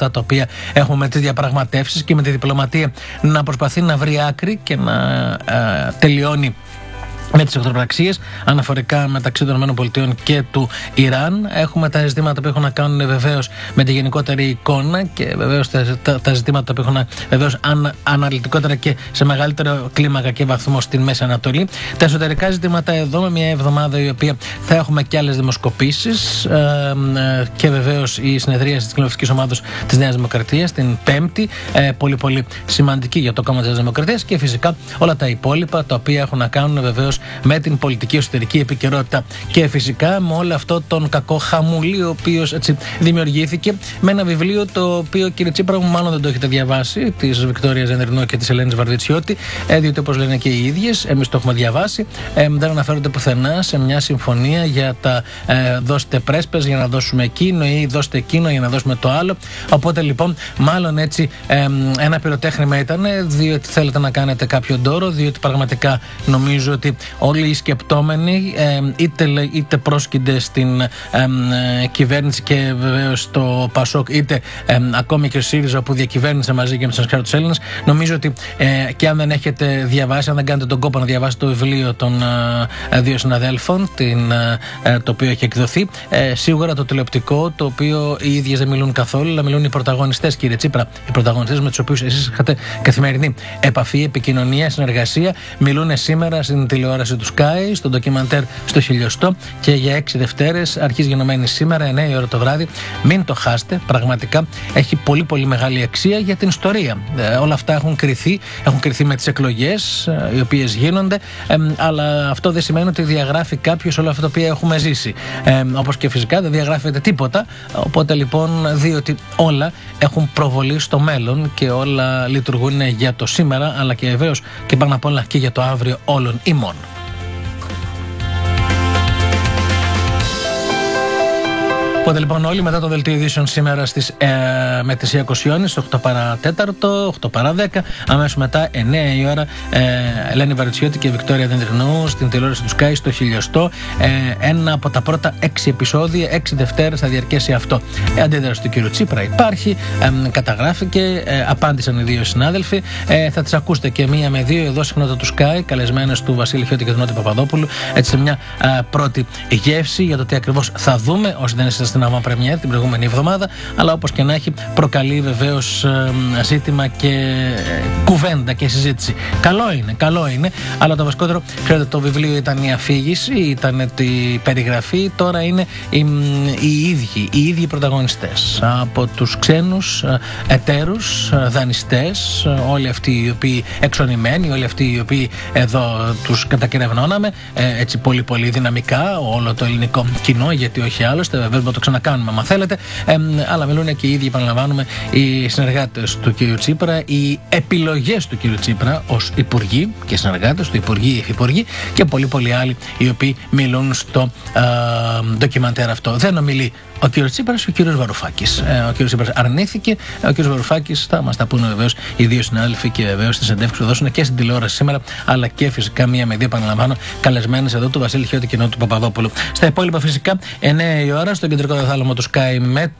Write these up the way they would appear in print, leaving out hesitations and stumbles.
αυτά τα οποία έχουμε με τις διαπραγματεύσεις και με τη διπλωματία να προσπαθεί να βρει άκρη και να τελειώνει με τις εχθροπραξίες αναφορικά μεταξύ των ΗΠΑ και του Ιράν. Έχουμε τα ζητήματα που έχουν να κάνουν βεβαίως με τη γενικότερη εικόνα και βεβαίως τα ζητήματα που έχουν βεβαίως αναλυτικότερα και σε μεγαλύτερο κλίμακα και βαθμό στην Μέση Ανατολή. Τα εσωτερικά ζητήματα εδώ, με μια εβδομάδα η οποία θα έχουμε και άλλες δημοσκοπήσεις και βεβαίως η συνεδρία της κοινοβουλευτικής ομάδας της Νέας Δημοκρατίας την Πέμπτη, πολύ πολύ σημαντική για το κόμμα της Νέας Δημοκρατίας, και φυσικά όλα τα υπόλοιπα τα οποία έχουν να κάνουν βεβαίως με την πολιτική εσωτερική επικαιρότητα και φυσικά με όλο αυτό τον κακό χαμούλη ο οποίος έτσι δημιουργήθηκε με ένα βιβλίο το οποίο, κύριε Τσίπρα μου, μάλλον δεν το έχετε διαβάσει, της Βικτόριας Ζεντερνό και της Ελένης Βαρδιτσιώτη, διότι όπως λένε και οι ίδιες, εμείς το έχουμε διαβάσει, δεν αναφέρονται πουθενά σε μια συμφωνία για τα δώστε πρέσπες για να δώσουμε εκείνο ή δώστε εκείνο για να δώσουμε το άλλο. Οπότε λοιπόν μάλλον έτσι ένα πυροτέχνημα ήταν, διότι θέλετε να κάνετε κάποιο ντόρο, διότι πραγματικά νομίζω ότι όλοι οι σκεπτόμενοι είτε πρόσκυνται στην κυβέρνηση και βεβαίως στο ΠΑΣΟΚ, είτε ακόμη και ο ΣΥΡΙΖΑ που διακυβέρνησε μαζί και με τους τους Έλληνες, νομίζω ότι και αν δεν έχετε διαβάσει, αν δεν κάνετε τον κόπο να διαβάσετε το βιβλίο των δύο συναδέλφων, το οποίο έχει εκδοθεί, σίγουρα το τηλεοπτικό, το οποίο οι ίδιες δεν μιλούν καθόλου, αλλά μιλούν οι πρωταγωνιστές, κύριε Τσίπρα, οι πρωταγωνιστές με τους οποίους εσείς είχατε καθημερινή επαφή, επικοινωνία, συνεργασία, μιλούν σήμερα στην τηλεόραση του Sky, στο ντοκιμαντέρ στο Χιλιοστό, και για 6 Δευτέρες, αρχής γενομένης σήμερα, 9 η ώρα το βράδυ. Μην το χάσετε, πραγματικά έχει πολύ πολύ μεγάλη αξία για την ιστορία. Όλα αυτά έχουν κρυθεί με τις εκλογές οι οποίες γίνονται, αλλά αυτό δεν σημαίνει ότι διαγράφει κάποιος όλα αυτά τα οποία έχουμε ζήσει. Όπως και φυσικά δεν διαγράφεται τίποτα, οπότε λοιπόν διότι όλα έχουν προβολή στο μέλλον και όλα λειτουργούν για το σήμερα, αλλά και βεβαίως και πάνω απ' όλα και για το αύριο όλων ημών. Οπότε λοιπόν όλοι μετά το δελτίο ειδήσεων σήμερα με τις Ιακωσιώνης, 8 παρά 4, 8 παρά 10, αμέσως μετά 9 η ώρα Ελένη Βαρδιτσιώτη και Βικτόρια Ζεντερνό στην τηλεόραση του Sky στο Χιλιοστό. Ένα από τα πρώτα 6 επεισόδια, 6 Δευτέρες θα διαρκέσει αυτό. Αντίδραση του κ. Τσίπρα υπάρχει, καταγράφηκε, απάντησαν οι δύο συνάδελφοι. Θα τις ακούσετε και μία με δύο εδώ συχνότητα του Sky, καλεσμένες του Βασίλη Χιώτη και του Νότι Παπαδόπουλου. Έτσι σε μια πρώτη γεύση για το τι ακριβώς θα δούμε, όσοι δεν είστε στην avant-première την προηγούμενη εβδομάδα, αλλά όπως και να έχει προκαλεί βεβαίως ζήτημα και κουβέντα και συζήτηση. Καλό είναι, αλλά το βασικότερο, ξέρετε, το βιβλίο ήταν η αφήγηση, ήταν η περιγραφή, τώρα είναι οι ίδιοι πρωταγωνιστές. Από τους ξένους εταίρους, δανειστές, όλοι αυτοί οι οποίοι εξονημένοι, όλοι αυτοί οι οποίοι εδώ τους κατακερευνώναμε έτσι πολύ πολύ δυναμικά, όλο το ελληνικό κοινό, γιατί όχι άλλωστε, βεβαίως το ξανακάνουμε άμα θέλετε, αλλά μιλούν και οι ίδιοι, επαναλαμβάνουμε, οι συνεργάτες του κ. Τσίπρα, οι επιλογές του κ. Τσίπρα ως υπουργοί και συνεργάτες του, υπουργοί, υφυπουργοί και πολλοί πολλοί άλλοι οι οποίοι μιλούν στο ντοκιμαντέρ αυτό. Δεν ομιλεί ο κ. Τσίπρας και ο κ. Βαρουφάκης. Ο κ. Τσίπρας αρνήθηκε, ο κ. Βαρουφάκης θα μας τα πούνε βεβαίως οι δύο συνάδελφοι και βεβαίως τις συνεντεύξεις που δώσουν και στην τηλεόραση σήμερα, αλλά και φυσικά μία με δύο, επαναλαμβάνω, καλεσμένες εδώ του Βασίλη Χιώτη και του Παπαδόπουλου. Στα υπόλοιπα φυσικά 9 η ώρα στο κεντρικό διαθάλαμο του Sky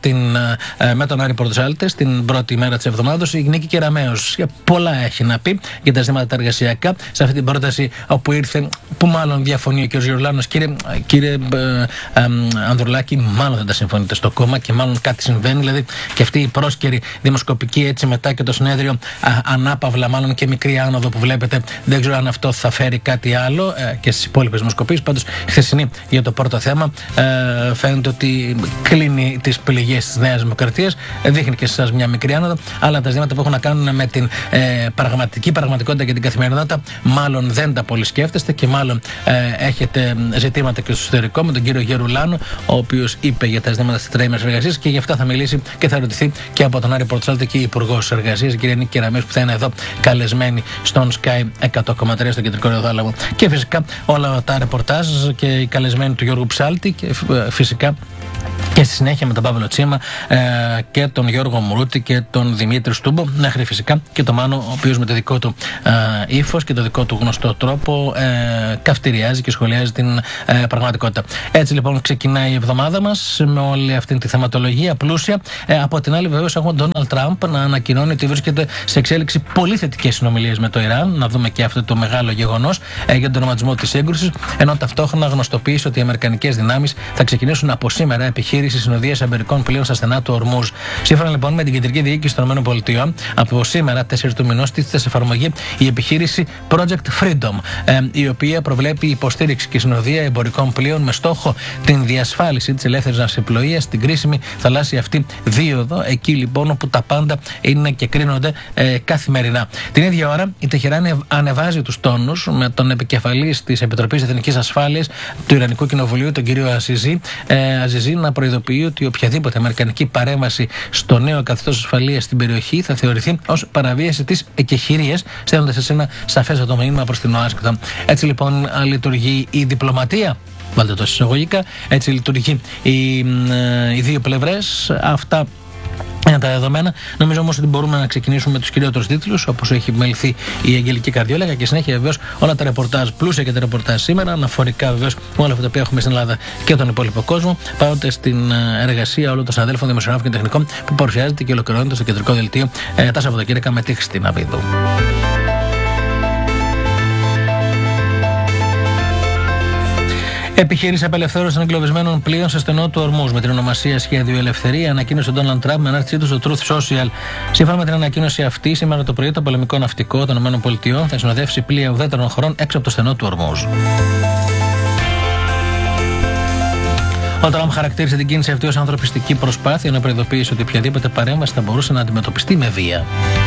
με τον Άρη Πορτοσάλτε στην πρώτη μέρα της εβδομάδας. Η Νίκη Κεραμέως πολλά έχει να πει για τα ζητήματα τα εργασιακά σε αυτή την πρόταση όπου ήρθε, που μάλλον διαφωνεί ο κ. Γιουρλάνος. Κύριε Ανδρουλάκη, μάλλον δεν τα συμφωνείτε στο κόμμα και μάλλον κάτι συμβαίνει, δηλαδή και αυτή η πρόσκαιρη δημοσκοπική έτσι μετά και το συνέδριο ανάπαυλα, μάλλον και μικρή άνοδο που βλέπετε, δεν ξέρω αν αυτό θα φέρει κάτι άλλο και στις υπόλοιπες δημοσκοπήσεις. Πάντως χθεσινή για το πρώτο θέμα φαίνεται ότι κλείνει τις πληγές της Νέας Δημοκρατίας, δείχνει και σε εσάς μια μικρή άνοδο, αλλά τα ζητήματα που έχουν να κάνουν με την πραγματικότητα και την καθημερινότητα μάλλον δεν τα πολύ σκέφτεστε και μάλλον έχετε ζητήματα και στο εσωτερικό με τον κύριο Γερουλάνο, ο οποίος είπε για τα ζητήματα της τετραήμερης εργασίας και γι' αυτά θα μιλήσει και θα ρωτηθεί και από τον Άρη Πορτοσάλτε και η Υπουργός Εργασίας, η κυρία Νίκη Κεραμέως, που θα είναι εδώ καλεσμένη στον Sky 100,3 στο κεντρικό ραδιόθαλαμο. Και φυσικά όλα τα ρεπορτάζ και οι καλεσμένοι του Γιώργου Ψάλτη και φυσικά Και στη συνέχεια με τον Παύλο Τσίμα και τον Γιώργο Μουρούτη και τον Δημήτρη Στούμπο, μέχρι φυσικά και τον Μάνο, ο οποίος με το δικό του ύφος και το δικό του γνωστό τρόπο καυτηριάζει και σχολιάζει την πραγματικότητα. Έτσι λοιπόν ξεκινάει η εβδομάδα μας με όλη αυτή τη θεματολογία πλούσια. Από την άλλη, βεβαίως, έχουμε τον Ντόναλντ Τραμπ να ανακοινώνει ότι βρίσκεται σε εξέλιξη πολύ θετικές συνομιλίες με το Ιράν. Να δούμε και αυτό το μεγάλο γεγονός για τον τερματισμό της σύγκρουσης. Ενώ ταυτόχρονα γνωστοποίησε ότι οι αμερικανικές δυνάμεις θα ξεκινήσουν από σήμερα επιχείρηση συνοδείας αμερικών πλοίων στα στενά του Ορμούζ. Σύμφωνα λοιπόν με την Κεντρική Διοίκηση των ΗΠΑ, από σήμερα, 4 του μηνός, τίθεται σε εφαρμογή η επιχείρηση Project Freedom, η οποία προβλέπει υποστήριξη και συνοδεία εμπορικών πλοίων με στόχο την διασφάλιση της ελεύθερης ναυσιπλοείας στην κρίσιμη θαλάσσια αυτή δίωδο, εκεί λοιπόν όπου τα πάντα είναι και κρίνονται καθημερινά. Την ίδια ώρα, η Τεχεράνη ανεβάζει τους τόνους με τον επικεφαλής της Επιτροπής Εθνικής Ασφάλειας του Ιρανικού Κοινοβουλίου, τον κύριο Αζιζή, να προειδοποιεί ότι οποιαδήποτε αμερικανική παρέμβαση στο νέο καθεστώς ασφαλείας στην περιοχή θα θεωρηθεί ως παραβίαση της εκεχηρίας, στέλνοντας σε ένα σαφέστατο μήνυμα προς την Ουάσιγκτον. Έτσι λοιπόν λειτουργεί η διπλωματία. Βάλτε το εισαγωγικά. Έτσι λειτουργεί οι δύο πλευρές. Αυτά είναι τα δεδομένα. Νομίζω όμως ότι μπορούμε να ξεκινήσουμε με τους κυριότερους τίτλους, όπως έχει μεληθεί η Αγγελική Καρδιόλαγα, και συνέχεια βεβαίως όλα τα ρεπορτάζ, πλούσια και τα ρεπορτάζ σήμερα, αναφορικά βεβαίως με όλα αυτά τα οποία έχουμε στην Ελλάδα και τον υπόλοιπο κόσμο, πάντοτε στην εργασία όλων των συναδέλφων δημοσιογράφων και τεχνικών που παρουσιάζεται και ολοκληρώνεται στο κεντρικό δελτίο τα Σαββατοκύριακα με τη Χριστίνα Βίδου. Επιχείρηση απελευθέρωση των εγκλωβισμένων πλοίων σε στενό του Ορμούζ με την ονομασία Σχέδιο Ελευθερία, ανακοίνωσε ο Ντόναλντ Τραμπ με ανάρτησή του στο Truth Social. Σύμφωνα με την ανακοίνωση αυτή, σήμερα το πρωί το πολεμικό ναυτικό των ΗΠΑ θα συνοδεύσει πλοία ουδέτερων χωρών έξω από το στενό του Ορμούζ. Ο Τραμπ χαρακτήρισε την κίνηση αυτή ως ανθρωπιστική προσπάθεια, να προειδοποιήσει ότι οποιαδήποτε παρέμβαση θα μπορούσε να αντιμετωπιστεί με βία.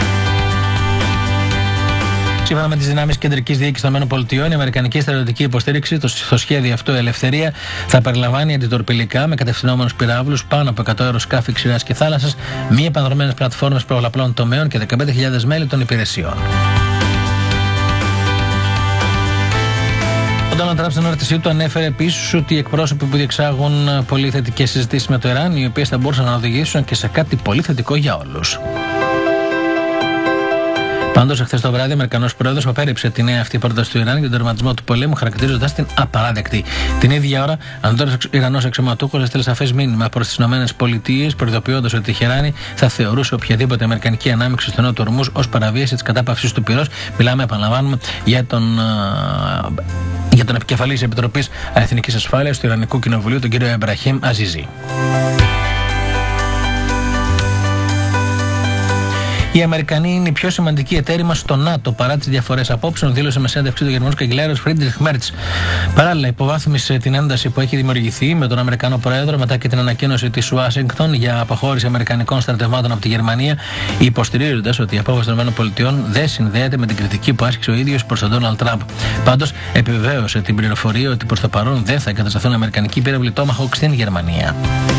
Σύμφωνα με τις δυνάμεις Κεντρικής Διοίκησης των ΗΠΑ, η αμερικανική στρατιωτική υποστήριξη στο σχέδιο αυτό Ελευθερία θα περιλαμβάνει αντιτορπιλικά με κατευθυνόμενους πυράβλους, πάνω από 100 αεροσκάφη ξηράς και θάλασσας, μη επανδρομένες πλατφόρμες πολλαπλών τομέων και 15.000 μέλη των υπηρεσιών. Ο Ντόναλντ Τραμπ στην ανάρτησή του ανέφερε επίσης ότι οι εκπρόσωποι που διεξάγουν πολύ θετικές συζητήσεις με το Ιράν, οι οποίες θα μπορούσαν να οδηγήσουν και σε κάτι πολύ θετικό για όλους. Πάντως, εχθές το βράδυ, ο Αμερικανός πρόεδρος απέρριψε τη νέα αυτή πρόταση του Ιράν για τον τερματισμό του πολέμου, χαρακτηρίζοντας την απαράδεκτη. Την ίδια ώρα, ο Ιρανός αξιωματούχος έστειλε σαφές μήνυμα προς τις ΗΠΑ, προειδοποιώντας ότι η Τεχεράνη θα θεωρούσε οποιαδήποτε αμερικανική ανάμειξη στο στενό του Ορμούζ ως παραβίαση της κατάπαυσης του πυρός. Μιλάμε, επαναλαμβάνουμε, για τον επικεφαλής Επιτροπής Εθνικής Ασφάλειας του Ιρανικού Κοινοβουλίου, τον κύριο Εμπραχήμ Αζιζή. Οι Αμερικανοί είναι η πιο σημαντική εταίροι μας στο ΝΑΤΟ παρά τις διαφορές απόψεων, δήλωσε με συνέντευξή του Γερμανός καγκελάριος Φρίντριχ Μέρτς. Παράλληλα, υποβάθμισε την ένταση που έχει δημιουργηθεί με τον Αμερικανό Πρόεδρο μετά και την ανακοίνωση της Ουάσιγκτον για αποχώρηση Αμερικανικών στρατευμάτων από τη Γερμανία, υποστηρίζοντας ότι η απόφαση των ΗΠΑ δεν συνδέεται με την κριτική που άσκησε ο ίδιος προς τον Ντόναλντ Τραμπ. Πάντως, επιβεβαίωσε την πληροφορία ότι προς το παρόν δεν θα εγκατασταθούν αμερικανικοί πύραυλοι Tomahawk στην Γερμανία.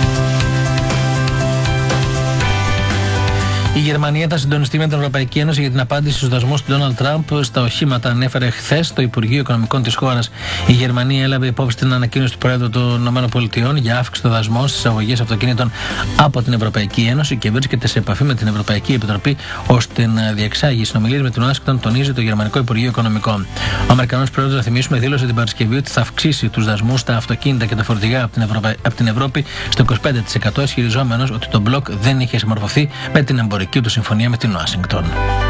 Η Γερμανία θα συντονιστεί με την Ευρωπαϊκή Ένωση για την απάντηση στους δασμούς του Ντόναλντ Τραμπ στα οχήματα, ανέφερε χθες το Υπουργείο Οικονομικών της χώρας. Η Γερμανία έλαβε υπόψη την ανακοίνωση του Προέδρου των ΗΠΑ για αύξηση των δασμών στις εισαγωγές αυτοκινήτων από την Ευρωπαϊκή Ένωση και βρίσκεται σε επαφή με την Ευρωπαϊκή Επιτροπή ώστε να διεξάγει συνομιλίες με την Ουάσιγκτον, τονίζει το Γερμανικό Υπουργείο Οικονομικών. Ο Αμερικανός Πρόεδρος, να θυμίσουμε, δήλωσε την Παρασκευή ότι θα αυξήσει τους δασμούς στα αυτοκίνητα και τα φορτηγά από την Ευρώπη στο 25%, ισχυριζόμενος ότι το μπλοκ δεν είχε συμμορφωθεί με την εμπορική του συμφωνία με την Ουάσιγκτον.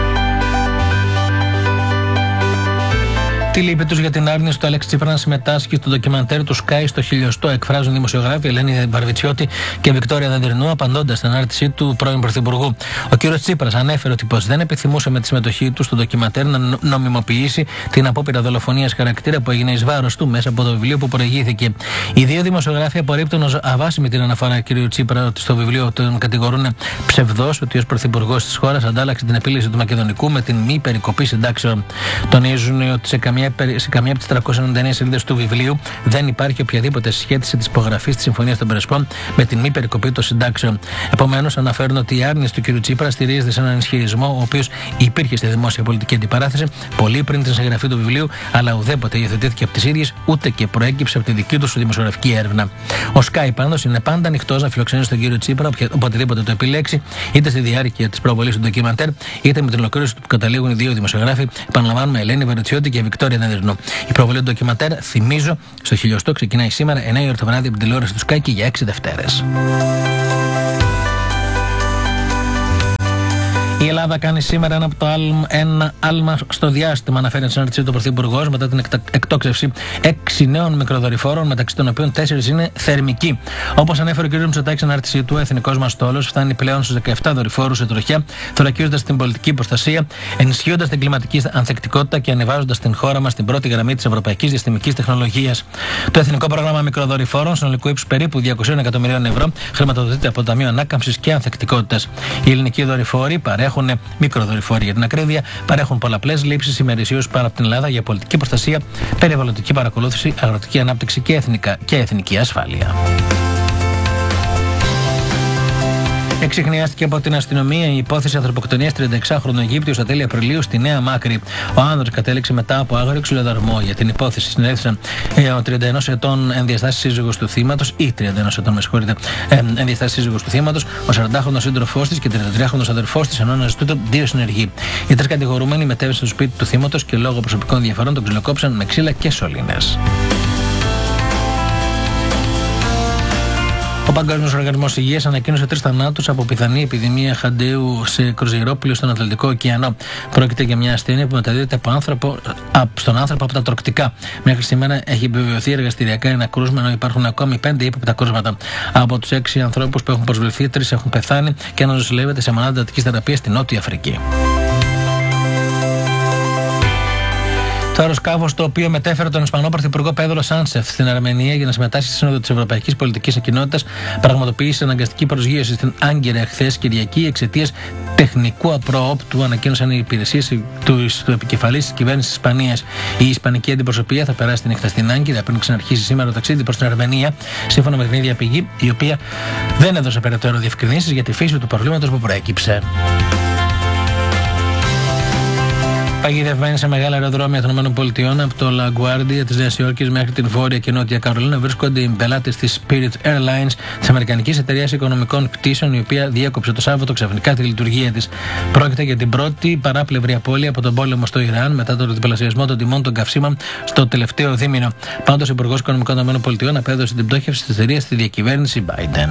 Τη λύπη τους για την άρνηση του Αλέξη Τσίπρα να συμμετάσχει στο ντοκιμαντέρ του Sky στο χιλιοστό, εκφράζουν οι δημοσιογράφοι Ελένη Βαρβιτσιώτη και Βικτόρια Δανδρινού, απαντώντας στην ανάρτησή του πρώην Πρωθυπουργού. Ο κ. Τσίπρας ανέφερε ότι πως δεν επιθυμούσε με τη συμμετοχή του στο ντοκιμαντέρ να νομιμοποιήσει την απόπειρα δολοφονίας χαρακτήρα που έγινε εις βάρος του μέσα από το βιβλίο που προηγήθηκε. Οι δύο δημοσιογράφοι απορρίπτουν ως αβάσιμη την αναφορά κ. Τσίπρα ότι στο βιβλίο τον κατηγορούν ψευδός ότι ως Πρωθυπουργός της χώρας αντάλλαξε την επίλυση του Μακεδονικού με την μη περικοπή συντάξεων. Τονίζουν ότι σε καμία καμία από τις 399 σελίδες του βιβλίου δεν υπάρχει οποιαδήποτε σχέτιση της υπογραφής της Συμφωνίας των Πρεσπών με την μη περικοπή των συντάξεων. Επομένως, αναφέρουν ότι η άρνηση του κ. Τσίπρα στηρίζεται σε έναν ισχυρισμό ο οποίος υπήρχε στη δημόσια πολιτική αντιπαράθεση πολύ πριν την συγγραφή του βιβλίου, αλλά ουδέποτε υιοθετήθηκε από τις ίδιες ούτε και προέκυψε από τη δική του δημοσιογραφική έρευνα. Ο Sky πάντως είναι πάντα ανοιχτός να φιλοξενήσει τον κ. Τσίπρα οποτεδήποτε το επιλέξει, είτε στη διάρκεια της προβολής του ντοκιμαντέρ, είτε με την ολοκλήρωση του που καταλήγουν οι δύο δημοσιογράφοι. Επαναλαμβάνουμε, Ελένη Βαρουτσιώτη και Βικτόρια Δενδρινού. Η προβολή του ντοκιμαντέρ, θυμίζω, στο χιλιοστό ξεκινάει σήμερα 9 η ώρα το βράδυ από την τηλεόραση του Sky και για 6 Δευτέρες. Η Ελλάδα κάνει σήμερα ένα άλμα στο διάστημα, αναφέρει στην συνάρτησή του Πρωθυπουργός μετά την εκτόξευση 6 νέων μικροδορυφόρων, μεταξύ των οποίων 4 είναι θερμικοί. Όπως ανέφερε ο κ. Μητσοτάκης στην συνάρτησή του, ο εθνικός μας στόλος φτάνει πλέον στους 17 δορυφόρους σε τροχιά, θωρακίζοντας την πολιτική προστασία, ενισχύοντας την κλιματική ανθεκτικότητα και ανεβάζοντας την χώρα μας στην πρώτη γραμμή της ευρωπαϊκής διαστημικής τεχνολογίας. Το εθνικό πρόγραμμα μικροδορυφόρων, συνολικού ύψους περίπου 200 εκατομμυρίων ευρώ, χρηματοδοτείται από το Ταμείο Ανάκαμψης και Ανθεκτικότητας. Οι ελληνικοί δορυφόροι έχουν μικροδορυφόροι για την ακρίβεια, παρέχουν πολλαπλές λήψεις ημερησίως πάνω από την Ελλάδα για πολιτική προστασία, περιβαλλοντική παρακολούθηση, αγροτική ανάπτυξη και εθνική ασφάλεια. Εξιχνιάστηκε από την αστυνομία η υπόθεση ανθρωποκτονίας 36χρονου Αιγύπτιου στα τέλη Απριλίου στη Νέα Μάκρη. Ο άνδρας κατέληξε μετά από άγριο ξυλοδαρμό. Για την υπόθεση συνέλεξαν ο 31 ετών ενδιαστάσης σύζυγος του θύματος, ή 31 ετών, με συγχωρείτε, ενδιαστάσης σύζυγος του θύματος, ο 40χρονος σύντροφός της και 33χρονος αδερφός της, ενώ αναζητούνται 2 συνεργοί. Οι 3 κατηγορούμενοι μετέβησαν στο σπίτι του θύματος και λόγω προσωπικών διαφορών τον ξυλοκόψαν με ξύλα και σωλήνες. Ο Παγκόσμιος Οργανισμός Υγείας ανακοίνωσε 3 θανάτους από πιθανή επιδημία χανταίου σε κρουαζιερόπλοιο στον Ατλαντικό Ωκεανό. Πρόκειται για μια ασθένεια που μεταδίδεται στον άνθρωπο από τα τροκτικά. Μέχρι σήμερα έχει επιβεβαιωθεί εργαστηριακά ένα κρούσμα, ενώ υπάρχουν ακόμη 5 ύποπτα κρούσματα. Από τους 6 ανθρώπους που έχουν προσβληθεί, 3 έχουν πεθάνει και ένας νοσηλεύεται σε μονάδα εντατικής θεραπείας στη Νότια Αφρική. Το αεροσκάφος το οποίο μετέφερε τον Ισπανό Πρωθυπουργό Πέδρο Σάνσεφ στην Αρμενία για να συμμετάσχει στη Σύνοδο της Ευρωπαϊκής Πολιτικής Κοινότητας πραγματοποίησε αναγκαστική προσγείωση στην Άγκυρα χθες Κυριακή εξαιτίας τεχνικού απροόπτου, ανακοίνωσαν οι υπηρεσίες του επικεφαλής της κυβέρνησης της Ισπανίας. Η ισπανική αντιπροσωπεία θα περάσει τη νύχτα στην Άγκυρα πριν ξαναρχίσει σήμερα το ταξίδι προς την Αρμενία, σύμφωνα με την ίδια πηγή, η οποία δεν έδωσε περαιτέρω διευκρινήσεις για τη φύση του προβλήματος που προέκυψε. Παγιδευμένοι σε μεγάλα αεροδρόμια των ΗΠΑ από το LaGuardia της Νέας Υόρκης μέχρι την Βόρεια και Νότια Καρολίνα βρίσκονται οι πελάτες της Spirit Airlines, της αμερικανικής εταιρείας οικονομικών πτήσεων, η οποία διέκοψε το Σάββατο ξαφνικά τη λειτουργία της. Πρόκειται για την πρώτη παράπλευρη απώλεια από τον πόλεμο στο Ιράν μετά τον διπλασιασμό των τιμών των καυσίμων στο τελευταίο δίμηνο. Πάντως, ο Υπουργός Οικονομικών των ΗΠΑ απέδωσε την πτώχευση της εταιρείας στη διακυβέρνηση Biden.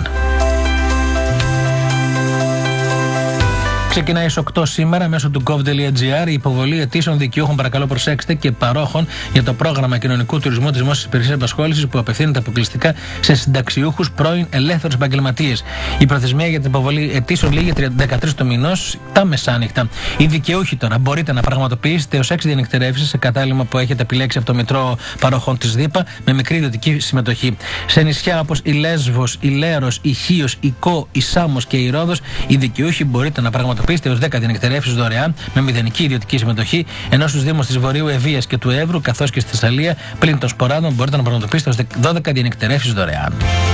Ξεκινάει στις 8 σήμερα μέσω του gov.gr η υποβολή αιτήσεων δικαιούχων, παρακαλώ προσέξτε, και παρόχων για το πρόγραμμα κοινωνικού τουρισμού της Δημόσιας Υπηρεσίας Απασχόλησης που απευθύνεται αποκλειστικά σε συνταξιούχους πρώην ελεύθερους επαγγελματίες. Η προθεσμία για την υποβολή αιτήσεων λήγει 13 του μηνός τα μεσάνυχτα. Οι δικαιούχοι τώρα μπορείτε να πραγματοποιήσετε έως 6 διανυκτερεύσεις σε κατάλημα που έχετε επιλέξει από το Μητρό Παροχών της ΔΥΠΑ με μικρή ιδιωτική συμμετοχή. Σε νησιά όπως η Λέσβος, η Λέros, η Χίος, η Κο, η Σάμος και η Ρόδος, οι δικαιούχοι μπορείτε να πραγματοποιήσετε έως 10 διανυκτερεύσεις δωρεάν με μηδενική ιδιωτική συμμετοχή, ενώ στους Δήμους της Βορείου Ευβοίας και του Εύρου καθώς και στη Θεσσαλία πλην των Σποράδων μπορείτε να πραγματοποιήσετε έως 12 διανυκτερεύσεις δωρεάν.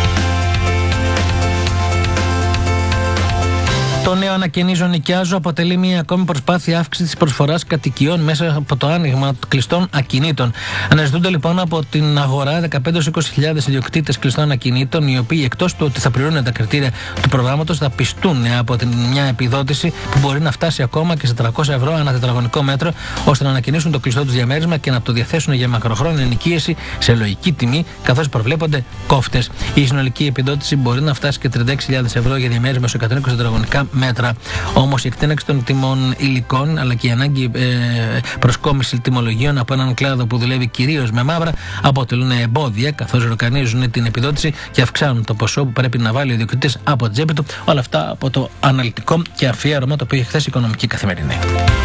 Το νέο ανακαινίζω νοικιάζω αποτελεί μια ακόμη προσπάθεια αύξησης της προσφοράς κατοικιών μέσα από το άνοιγμα κλειστών ακινήτων. Αναζητούνται λοιπόν από την αγορά 15-20 ιδιοκτήτες κλειστών ακινήτων, οι οποίοι εκτός του ότι θα πληρώνουν τα κριτήρια του προγράμματος, θα πιστούν από μια επιδότηση που μπορεί να φτάσει ακόμα και σε 300 ευρώ ανά τετραγωνικό μέτρο, ώστε να ανακαινήσουν το κλειστό τους διαμέρισμα και να το διαθέσουν για μακροχρόνια ενοικίαση σε λογική τιμή, καθώς προβλέπονται κόφτες. Η συνολική επιδότηση μπορεί να φτάσει και 36.000 ευρώ για διαμέρισμα σε 120 τετραγωνικά μέτρα. Όμως η εκτείναξη των τιμών υλικών αλλά και η ανάγκη προσκόμιση τιμολογίων από έναν κλάδο που δουλεύει κυρίως με μαύρα αποτελούν εμπόδια, καθώς ροκανίζουν την επιδότηση και αυξάνουν το ποσό που πρέπει να βάλει ο ιδιοκτήτης από την τσέπη του. Όλα αυτά από το αναλυτικό και αφιέρωμα το οποίο έχει χθες η Οικονομική Καθημερινή.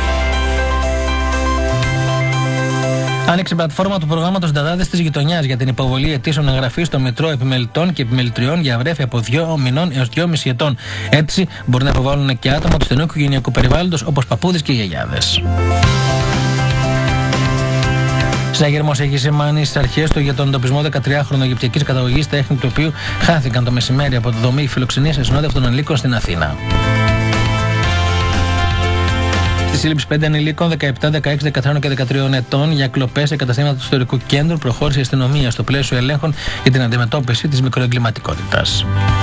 Άνοιξε η πλατφόρμα του προγράμματος Νταδάδες της Γειτονιάς για την υποβολή αιτήσεων εγγραφής στο Μητρό Επιμελητών και Επιμελητριών για βρέφη από 2 μηνών έως 2,5 ετών. Έτσι μπορεί να υποβάλουν και άτομα του στενού οικογενειακού περιβάλλοντος όπως παππούδες και γιαγιάδες. Συναγερμός έχει σημάνει στις αρχές του για τον εντοπισμό 13χρονου Αιγυπτιακής καταγωγής, τα έχνη του οποίου χάθηκαν το μεσημέρι από τη δομή φιλοξενίας σε συνόδευτων ανηλίκων στην Αθήνα. Στη σύλληψη 5 ανηλίκων 17, 16, 13 και 13 ετών για κλοπές σε καταστήματα του ιστορικού κέντρου προχώρησε η αστυνομία στο πλαίσιο ελέγχων για την αντιμετώπιση της μικροεγκληματικότητας.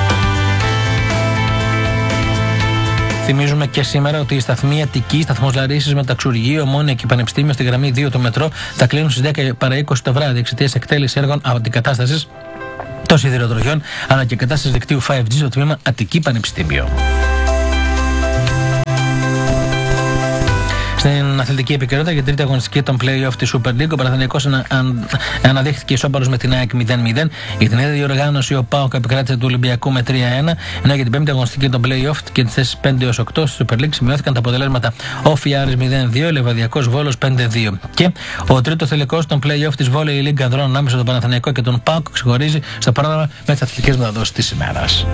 Θυμίζουμε και σήμερα ότι η σταθμή Αττική, σταθμός Λαρίσης, Μεταξουργείο, Ομόνια και Πανεπιστήμιο στη γραμμή 2 του μετρό θα κλείνουν στις 10 παρά 20 το βράδυ εξαιτίας εκτέλεσης έργων αντικατάστασης των σιδηροδρομιών αλλά και κατάστασης δικτύου 5G στο τμήμα Αττική Πανεπιστήμιο. Στην αθλητική επικαιρότητα για την τρίτη αγωνιστική των play-off της Super League, ο Παναθηναϊκός αναδείχθηκε ισόπαλος με την ΑΕΚ 0-0. Για την ίδια διοργάνωση, ο ΠΑΟΚ επικράτησε του Ολυμπιακού με 3-1. Ενώ για την πέμπτη αγωνιστική των play-off και τις θέσεις 5-8 στη Super League σημειώθηκαν τα αποτελέσματα Όφι Άρης 0-2, Λεβαδιακός Βόλος 5-2. Και ο τρίτος τελικός των play-off της Volley League ανδρών ανάμεσα στον Παναθηναϊκό και τον ΠΑΟΚ ξεχωρίζει στο πρόγραμμα με τις αθλητικές μεταδόσεις της ημέρας.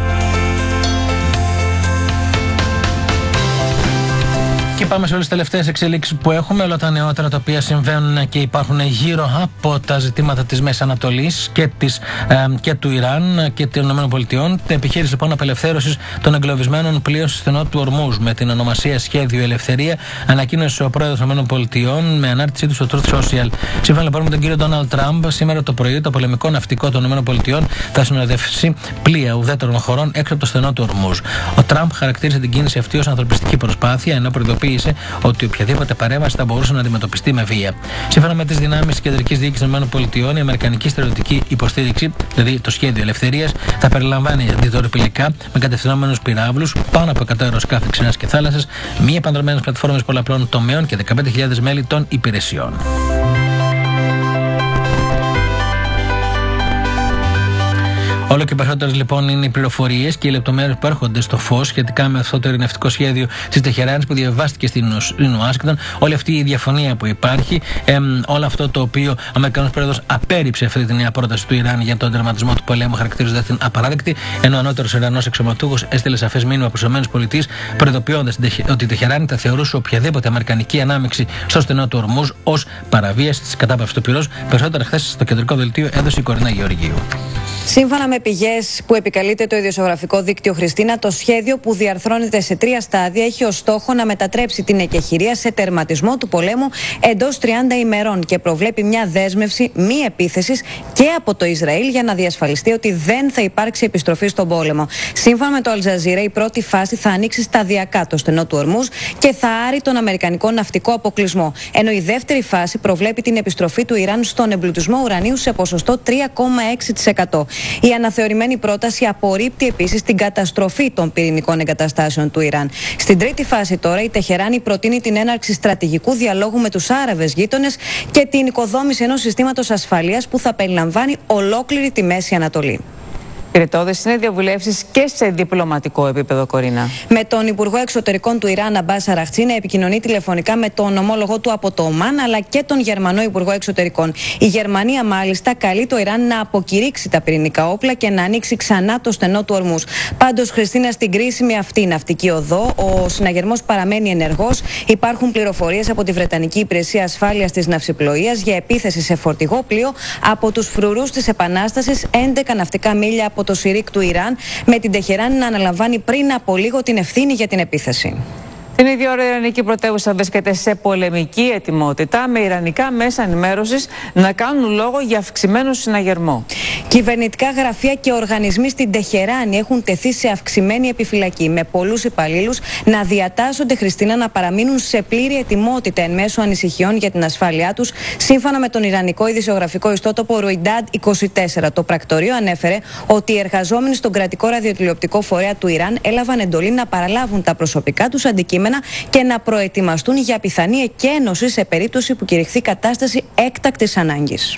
Και πάμε σε όλες τις τελευταίες εξελίξεις που έχουμε, όλα τα νεότερα τα οποία συμβαίνουν και υπάρχουν γύρω από τα ζητήματα της Μέσης Ανατολής και του Ιράν και των ΗΠΑ. Την επιχείρηση λοιπόν απελευθέρωσης των εγκλωβισμένων πλοίων στο στενό του Ορμούζ με την ονομασία Σχέδιο Ελευθερία, ανακοίνωσε ο πρόεδρος των ΗΠΑ με ανάρτησή του στο Truth Social. Σύμφωνα λοιπόν με τον κύριο Ντόναλντ Τραμπ, σήμερα το πρωί το πολεμικό ναυτικό των ΗΠΑ θα συνοδεύσει πλοία ουδέτερων χωρών έξω από το στενό του Ορμούζ. Ο Τραμπ χαρακτήρισε την κίνηση αυτή ως ανθρωπιστική προσπάθεια, ενώ προειδοποίησε ότι οποιαδήποτε παρέμβαση θα μπορούσε να αντιμετωπιστεί με βία. Σύμφωνα με τις δυνάμεις της κεντρικής διοίκησης των ΗΠΑ, η αμερικανική στρατιωτική υποστήριξη, δηλαδή το Σχέδιο Ελευθερίας, θα περιλαμβάνει αντιτορπιλικά με κατευθυνόμενους πυράβλους, πάνω από 100 αεροσκάφη ξηράς και θάλασσας, μη επανδρομένες πλατφόρμες πολλαπλών τομέων και 15.000 μέλη των υπηρεσιών. Όλο και περισσότερες λοιπόν είναι οι πληροφορίες και οι λεπτομέρειες που έρχονται στο φως σχετικά με αυτό το ειρηνευτικό σχέδιο της Τεχεράνης που διαβάστηκε στην Ουάσιγκτον. Όλη αυτή η διαφωνία που υπάρχει, όλο αυτό το οποίο ο Αμερικανός πρόεδρος απέρριψε αυτή τη νέα πρόταση του Ιράν για τον τερματισμό του πολέμου, χαρακτηρίζοντας την απαράδεκτη, ενώ ο ανώτερος Ιρανός αξιωματούχος έστειλε σαφές μήνυμα προς τις ΗΠΑ, προειδοποιώντας ότι η Τεχεράνη θα θεωρούσε οποιαδήποτε αμερικανική ανάμειξη στο στενό του Ορμούζ ως παραβίαση της κατάπαυσης του πυρός. Περισσότερα χθες στο κεντρικό δελτίο έδωσε η Κορίνα Γεωργίου. Σύμφωνα με πηγές που επικαλείται το ειδησιογραφικό δίκτυο Χριστίνα, το σχέδιο που διαρθρώνεται σε 3 στάδια έχει ως στόχο να μετατρέψει την εκεχηρία σε τερματισμό του πολέμου εντός 30 ημερών και προβλέπει μια δέσμευση μη επίθεσης και από το Ισραήλ για να διασφαλιστεί ότι δεν θα υπάρξει επιστροφή στον πόλεμο. Σύμφωνα με το Αλτζαζίρα, η πρώτη φάση θα ανοίξει σταδιακά το στενό του Ορμούζ και θα άρει τον αμερικανικό ναυτικό αποκλεισμό. Ενώ η δεύτερη φάση προβλέπει την επιστροφή του Ιράν στον εμπλουτισμό ουρανίου σε ποσοστό 3,6%. Η αναθεωρημένη πρόταση απορρίπτει επίσης την καταστροφή των πυρηνικών εγκαταστάσεων του Ιράν. Στην τρίτη φάση τώρα, η Τεχεράνη προτείνει την έναρξη στρατηγικού διαλόγου με τους Άραβες γείτονες και την οικοδόμηση ενός συστήματος ασφαλείας που θα περιλαμβάνει ολόκληρη τη Μέση Ανατολή. Πυρετώδες είναι διαβουλεύσεις και σε διπλωματικό επίπεδο, Κορίνα. Με τον Υπουργό Εξωτερικών του Ιράν, Αμπάς Αραχτσί, να επικοινωνεί τηλεφωνικά με τον ομόλογο του από το Ομάν, αλλά και τον Γερμανό Υπουργό Εξωτερικών. Η Γερμανία, μάλιστα, καλεί το Ιράν να αποκηρύξει τα πυρηνικά όπλα και να ανοίξει ξανά το στενό του Ορμούζ. Πάντως, Χριστίνα, στην κρίσιμη αυτή ναυτική οδό, ο συναγερμός παραμένει ενεργός. Υπάρχουν πληροφορίες από τη Βρετανική Υπηρεσία Ασφάλειας της Ναυσιπλοείας για επίθεση σε φορτηγό πλοίο από τους φρουρούς της Επανάστασης 11 ναυτικά μίλια από το Σιρίκ του Ιράν, με την Τεχεράνη να αναλαμβάνει πριν από λίγο την ευθύνη για την επίθεση. Την ίδια ώρα η Ιρανική πρωτεύουσα βρίσκεται σε πολεμική ετοιμότητα, με ιρανικά μέσα ενημέρωσης να κάνουν λόγο για αυξημένο συναγερμό. Κυβερνητικά γραφεία και οργανισμοί στην Τεχεράνη έχουν τεθεί σε αυξημένη επιφυλακή, με πολλούς υπαλλήλους να διατάσσονται, Χριστίνα, να παραμείνουν σε πλήρη ετοιμότητα εν μέσω ανησυχιών για την ασφάλειά τους, σύμφωνα με τον Ιρανικό ειδησιογραφικό ιστότοπο Ρουιντάντ 24. Το πρακτορείο ανέφερε ότι οι εργαζόμενοι στον κρατικό ραδιοτηλεοπτικό φορέα του Ιράν έλαβαν εντολή να παραλάβουν τα προσωπικά τους αντικείμενα και να προετοιμαστούν για πιθανή εκένωση σε περίπτωση που κηρυχθεί κατάσταση έκτακτης ανάγκης.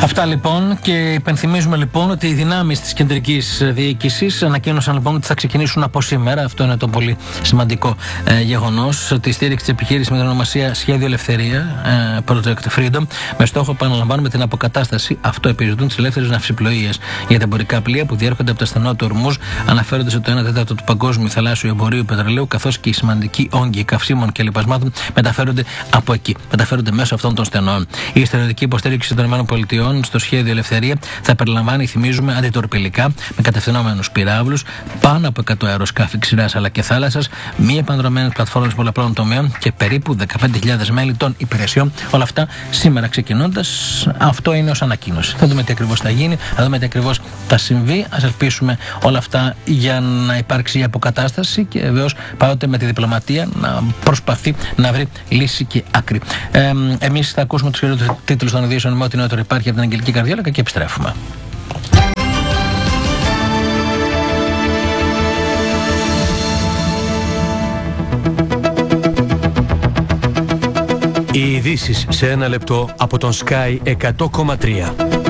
Αυτά λοιπόν, και υπενθυμίζουμε λοιπόν ότι οι δυνάμεις της κεντρικής διοίκησης ανακοίνωσαν λοιπόν ότι θα ξεκινήσουν από σήμερα. Αυτό είναι το πολύ σημαντικό γεγονός. Τη στήριξη της επιχείρησης με την ονομασία Σχέδιο Ελευθερία, Project Freedom, με στόχο, επαναλαμβάνουμε, την αποκατάσταση, αυτό επιζητούν, τις ελεύθερες ναυσιπλοείες για τα εμπορικά πλοία που διέρχονται από τα στενό του Ορμούζ, αναφέροντας ότι το 1 τέταρτο του παγκόσμιου θαλάσσιου εμπορίου πετρελαίου, καθώς και οι σημαντικοί όγκοι καυσίμων και λοιπασμάτων μεταφέρονται από εκεί, μεταφέρονται μέσω αυτών των στενών. Η στρατιωτική υποστήριξη των ΗΠΑ στο Σχέδιο Ελευθερία θα περιλαμβάνει, θυμίζουμε, αντιτορπιλικά με κατευθυνόμενους πυράβλους, πάνω από 100 αεροσκάφη ξηράς αλλά και θάλασσας, μη επανδρομένες πλατφόρμες πολλαπλών τομέων και περίπου 15.000 μέλη των υπηρεσιών. Όλα αυτά σήμερα ξεκινώντας. Αυτό είναι ως ανακοίνωση. Θα δούμε τι ακριβώς θα γίνει, θα δούμε τι ακριβώς θα συμβεί. Ας ελπίσουμε όλα αυτά για να υπάρξει η αποκατάσταση και βεβαίως πάντοτε με τη διπλωματία να προσπαθεί να βρει λύση και άκρη. Εμείς θα ακούσουμε τους χειρότερους τίτλους των ειδήσεων με ό,τι νεότερο υπάρχει από την Αγγελική Καρδιόλακα και επιστρέφουμε. Οι ειδήσεις σε ένα λεπτό από τον Sky 100,3.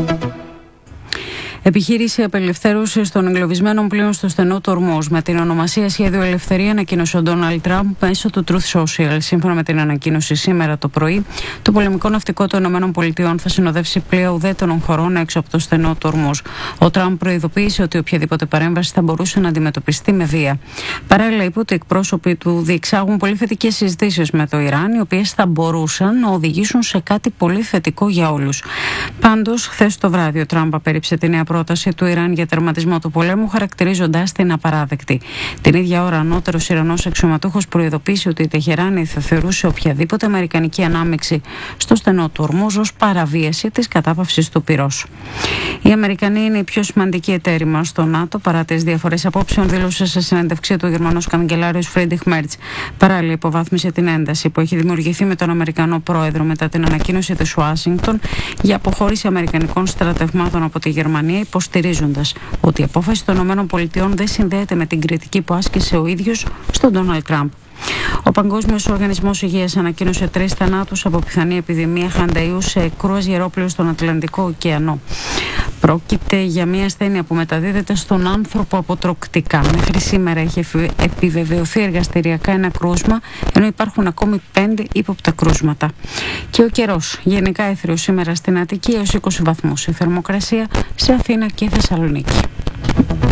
Επιχείρηση απελευθέρωσης των εγκλωβισμένων πλοίων στο στενό του Ορμούζ με την ονομασία Σχέδιο Ελευθερία ανακοίνωσε ο Ντόναλντ Τραμπ μέσω του Truth Social. Σύμφωνα με την ανακοίνωση σήμερα το πρωί, το πολεμικό ναυτικό των ΗΠΑ θα συνοδεύσει πλοία ουδέτερων χωρών έξω από το στενό του Ορμούζ. Ο Τραμπ προειδοποίησε ότι οποιαδήποτε παρέμβαση θα μπορούσε να αντιμετωπιστεί με βία. Παράλληλα, είπε ότι οι εκπρόσωποι του διεξάγουν πολύ θετικές συζητήσεις με το Ιράν, οι οποίες θα μπορούσαν να οδηγήσουν σε κάτι πολύ θετικό για όλους. Πάντως, χθες το βράδυ, ο Τραμπ απέρριψε τη νέα πρόταση του Ιράν για τερματισμό του πολέμου, χαρακτηρίζοντας την απαράδεκτη. Την ίδια ώρα, ανώτερος Ιρανός αξιωματούχος προειδοποίησε ότι η Τεχεράνη θα θεωρούσε οποιαδήποτε αμερικανική ανάμειξη στο στενό του Ορμούζ ως παραβίαση της κατάπαυσης του πυρός. Οι Αμερικανοί είναι οι πιο σημαντικοί εταίροι μας στο ΝΑΤΟ, παρά τις διαφορές απόψεων, δήλωσε σε συνέντευξή του ο Γερμανός καγκελάριος Φρίντριχ Μέρτς. Παράλληλα, υποβάθμισε την ένταση που έχει δημιουργηθεί με τον Αμερικανό πρόεδρο μετά την ανακοίνωση της Ουάσιγκτον για αποχώρηση αμερικανικών στρατευμάτων από τη Γερμανία, υποστηρίζοντας ότι η απόφαση των ΗΠΑ δεν συνδέεται με την κριτική που άσκησε ο ίδιος στον Ντόναλντ Τραμπ. Ο Παγκόσμιος Οργανισμός Υγείας ανακοίνωσε 3 θανάτους από πιθανή επιδημία χανταΐου σε κρουαζιερόπλαιο στον Ατλαντικό ωκεανό. Πρόκειται για μια ασθένεια που μεταδίδεται στον άνθρωπο αποτροκτικά. Μέχρι σήμερα έχει επιβεβαιωθεί εργαστηριακά ένα κρούσμα, ενώ υπάρχουν ακόμη 5 ύποπτα κρούσματα. Και ο καιρός, γενικά έθριος σήμερα στην Αττική έως 20 βαθμούς. Η θερμοκρασία σε Αθήνα και Θεσσαλονίκη.